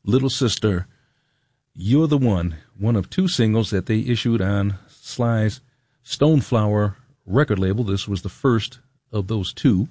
Little Sister, You're the one of two singles that they issued on Sly's Stoneflower record label. This was the first of those two.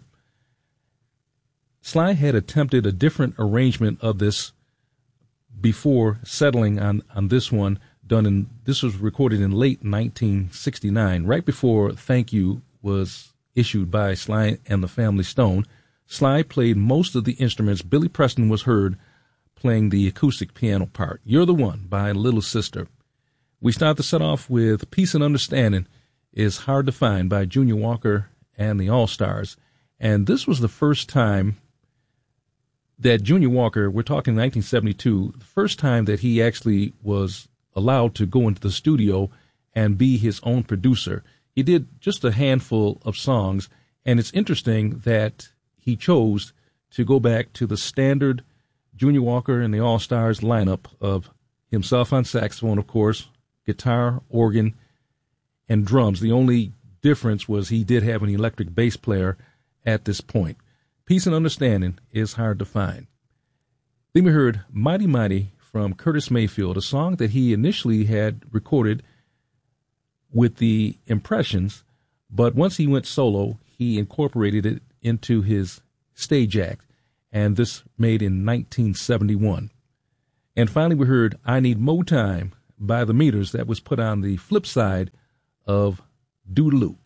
Sly had attempted a different arrangement of this before settling on this one. This was recorded in late 1969, right before Thank You was issued by Sly and the Family Stone. Sly played most of the instruments. Billy Preston was heard playing the acoustic piano part. You're the One by Little Sister. We start the set off with Peace and Understanding is Hard to Find by Junior Walker and the All-Stars. And this was the first time that Junior Walker, we're talking 1972, the first time that he actually was allowed to go into the studio and be his own producer. He did just a handful of songs, and it's interesting that he chose to go back to the standard Junior Walker and the All-Stars lineup of himself on saxophone, of course, guitar, organ, and drums. The only difference was he did have an electric bass player at this point. Peace and Understanding is Hard to Find. Then we heard Mighty Mighty from Curtis Mayfield, a song that he initially had recorded with the Impressions, but once he went solo, he incorporated it into his stage act, and this made in 1971. And finally, we heard I Need Mo Time by The Meters. That was put on the flip side of Do the Loop.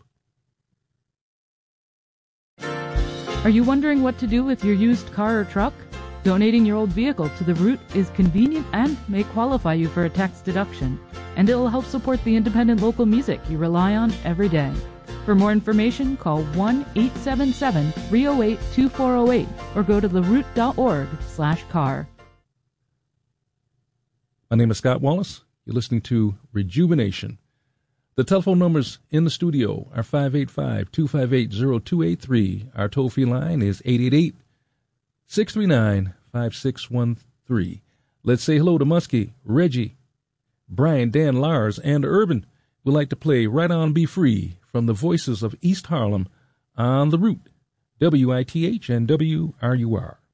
Are you wondering what to do with your used car or truck? Donating your old vehicle to The Root is convenient and may qualify you for a tax deduction, and it'll help support the independent local music you rely on every day. For more information, call 1-877-308-2408 or go to theroot.org/car. My name is Scott Wallace. You're listening to Rejuvenation. The telephone numbers in the studio are 585-258-0283. Our toll-free line is 888-639-5613. Let's say hello to Muskie, Reggie, Brian, Dan, Lars, and Urban. We'd like to play Right On Be Free from the voices of East Harlem on The Root, WITH and WRUR.